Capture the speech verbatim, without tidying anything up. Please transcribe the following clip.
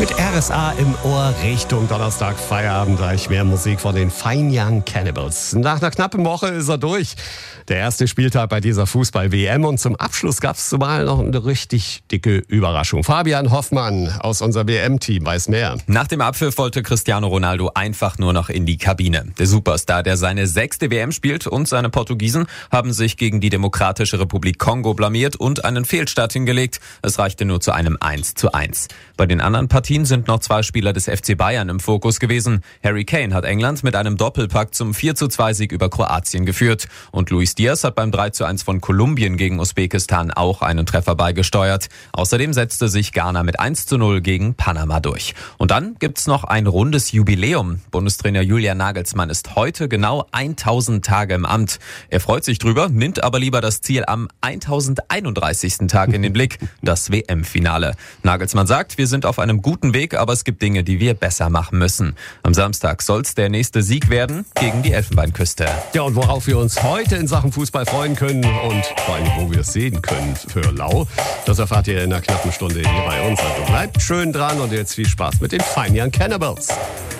Mit R S A im Ohr Richtung Donnerstag Feierabend, gleich mehr Musik von den Fine Young Cannibals. Nach einer knappen Woche ist er durch. Der erste Spieltag bei dieser Fußball-W M und zum Abschluss gab es zumal noch eine richtig dicke Überraschung. Fabian Hoffmann aus unserem W M-Team weiß mehr. Nach dem Abpfiff wollte Cristiano Ronaldo einfach nur noch in die Kabine. Der Superstar, der seine sechste W M spielt, und seine Portugiesen haben sich gegen die Demokratische Republik Kongo blamiert und einen Fehlstart hingelegt. Es reichte nur zu einem eins zu eins. Bei den anderen Partien sind noch zwei Spieler des F C Bayern im Fokus gewesen. Harry Kane hat England mit einem Doppelpack zum vier zu zwei Sieg über Kroatien geführt. Und Luis Diaz hat beim drei zu eins von Kolumbien gegen Usbekistan auch einen Treffer beigesteuert. Außerdem setzte sich Ghana mit eins zu null gegen Panama durch. Und dann gibt's noch ein rundes Jubiläum. Bundestrainer Julian Nagelsmann ist heute genau tausend Tage im Amt. Er freut sich drüber, nimmt aber lieber das Ziel am tausendeinunddreißigsten Tag in den Blick, das W M-Finale. Nagelsmann sagt, wir sind auf einem guten Weg, aber es gibt Dinge, die wir besser machen müssen. Am Samstag soll's der nächste Sieg werden gegen die Elfenbeinküste. Ja, und worauf wir uns heute in Sachen Fußball freuen können und vor allem, wo wir es sehen können für lau, das erfahrt ihr in einer knappen Stunde hier bei uns. Also bleibt schön dran und jetzt viel Spaß mit den Fine Young Cannibals.